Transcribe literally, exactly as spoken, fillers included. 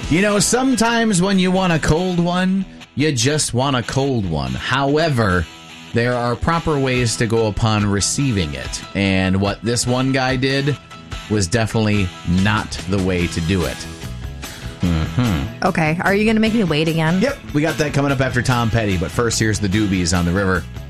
You know, sometimes when you want a cold one, you just want a cold one. However, there are proper ways to go upon receiving it. And what this one guy did was definitely not the way to do it. Mm-hmm. Okay, are you going to make me wait again? Yep, we got that coming up after Tom Petty. But first, here's the Doobies on the river.